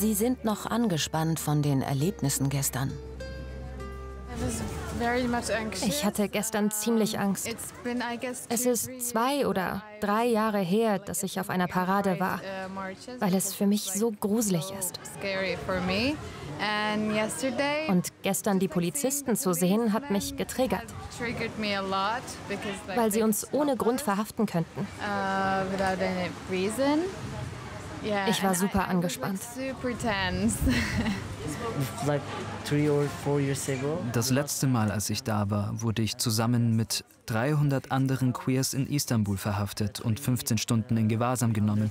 Sie sind noch angespannt von den Erlebnissen gestern. Ich hatte gestern ziemlich Angst. Es ist 2 oder 3 Jahre her, dass ich auf einer Parade war, weil es für mich so gruselig ist. Und gestern die Polizisten zu sehen, hat mich getriggert, weil sie uns ohne Grund verhaften könnten. Ich war super angespannt. Das letzte Mal, als ich da war, wurde ich zusammen mit 300 anderen Queers in Istanbul verhaftet und 15 Stunden in Gewahrsam genommen.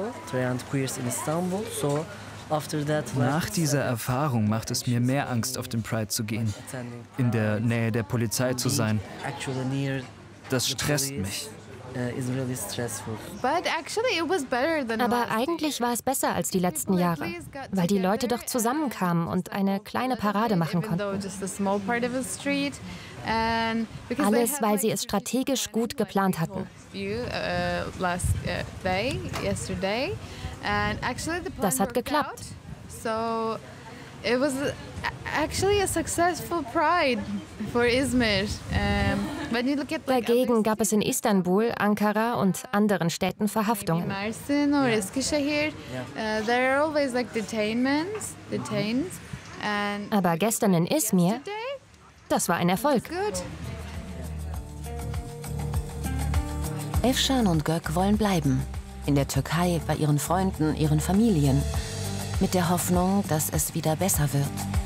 Nach dieser Erfahrung macht es mir mehr Angst, auf den Pride zu gehen, in der Nähe der Polizei zu sein. Das stresst mich. Aber eigentlich war es besser als die letzten Jahre, weil die Leute doch zusammenkamen und eine kleine Parade machen konnten. Alles, weil sie es strategisch gut geplant hatten. Das hat geklappt. It was actually a successful pride for Izmir. Dagegen gab es in Istanbul, Ankara und anderen Städten Verhaftungen. Mersin or Eskişehir, there are always like detained. Aber gestern in Izmir, das war ein Erfolg. Efşan und Gök wollen bleiben. In der Türkei, bei ihren Freunden, ihren Familien. Mit der Hoffnung, dass es wieder besser wird.